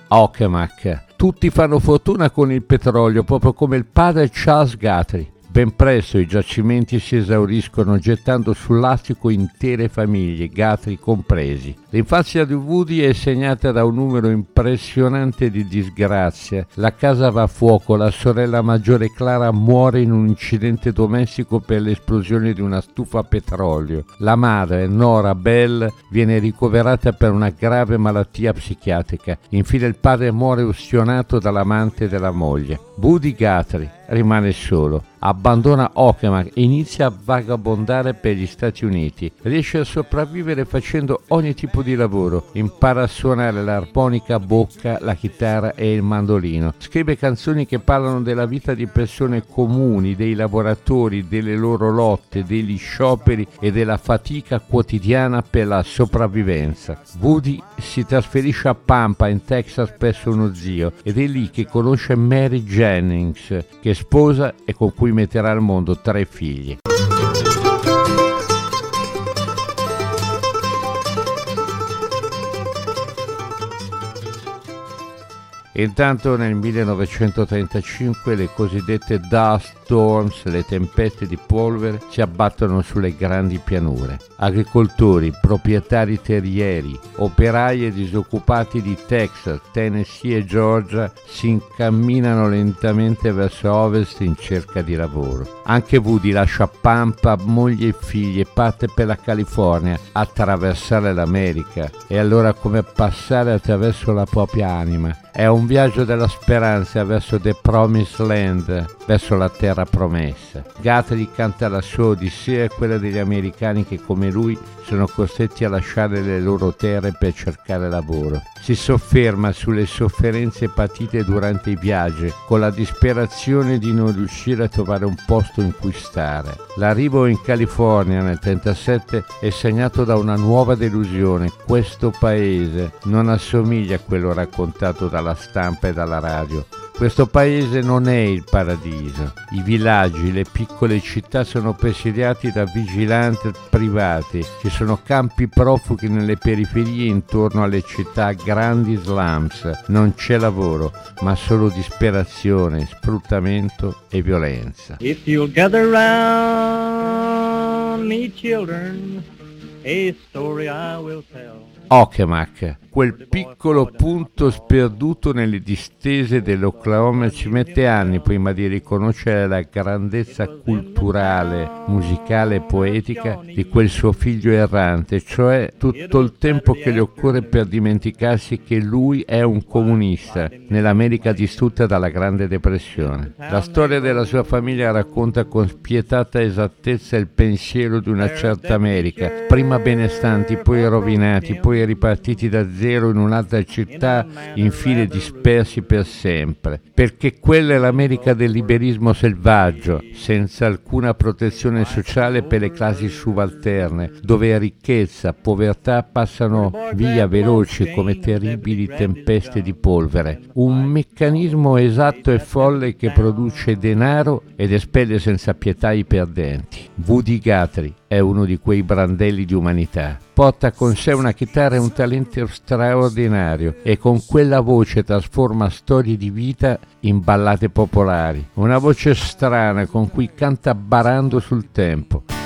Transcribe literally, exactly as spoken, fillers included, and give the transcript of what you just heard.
Okemak. Tutti fanno fortuna con il petrolio, proprio come il padre Charles Guthrie. Ben presto i giacimenti si esauriscono gettando sull'Attico intere famiglie, Guthrie compresi. L'infanzia di Woody è segnata da un numero impressionante di disgrazie. La casa va a fuoco, la sorella maggiore Clara muore in un incidente domestico per l'esplosione di una stufa a petrolio. La madre, Nora Bell, viene ricoverata per una grave malattia psichiatrica. Infine il padre muore ustionato dall'amante della moglie. Woody Guthrie rimane solo. Abbandona Okemak e inizia a vagabondare per gli Stati Uniti. Riesce a sopravvivere facendo ogni tipo di lavoro. Impara a suonare l'armonica a bocca, la chitarra e il mandolino. Scrive canzoni che parlano della vita di persone comuni, dei lavoratori, delle loro lotte, degli scioperi e della fatica quotidiana per la sopravvivenza. Woody si trasferisce a Pampa, in Texas, presso uno zio, ed è lì che conosce Mary Jennings, che sposa e con cui metterà al mondo tre figli. Intanto nel millenovecentotrentacinque le cosiddette dust storms, le tempeste di polvere, si abbattono sulle grandi pianure. Agricoltori, proprietari terrieri, operai e disoccupati di Texas, Tennessee e Georgia si incamminano lentamente verso ovest in cerca di lavoro. Anche Woody lascia Pampa, moglie e figli e parte per la California, attraversare l'America. E allora come passare attraverso la propria anima. È un viaggio della speranza verso The Promised Land, verso la terra promessa. Guthrie canta la sua odissea e quella degli americani che come lui sono costretti a lasciare le loro terre per cercare lavoro. Si sofferma sulle sofferenze patite durante i viaggi, con la disperazione di non riuscire a trovare un posto in cui stare. L'arrivo in California nel trentasette è segnato da una nuova delusione. Questo paese non assomiglia a quello raccontato dalla stampa e dalla radio. Questo paese non è il paradiso. I villaggi, le piccole città sono presidiati da vigilanti privati. Ci sono campi profughi nelle periferie intorno alle città, grandi slums. Non c'è lavoro, ma solo disperazione, sfruttamento e violenza. If you'll gather round me, children, a story I will tell. Okemak, quel piccolo punto sperduto nelle distese dell'Oklahoma, ci mette anni prima di riconoscere la grandezza culturale, musicale e poetica di quel suo figlio errante, cioè tutto il tempo che le occorre per dimenticarsi che lui è un comunista nell'America distrutta dalla Grande Depressione. La storia della sua famiglia racconta con spietata esattezza il pensiero di una certa America, prima benestanti, poi rovinati, poi ripartiti da zero in un'altra città, infine dispersi per sempre, perché quella è l'America del liberismo selvaggio, senza alcuna protezione sociale per le classi subalterne, dove ricchezza, povertà passano via veloci come terribili tempeste di polvere. Un meccanismo esatto e folle che produce denaro ed espelle senza pietà i perdenti. Woody Guthrie è uno di quei brandelli di umanità. Porta con sé una chitarra e un talento straordinario e con quella voce trasforma storie di vita in ballate popolari. Una voce strana con cui canta barando sul tempo.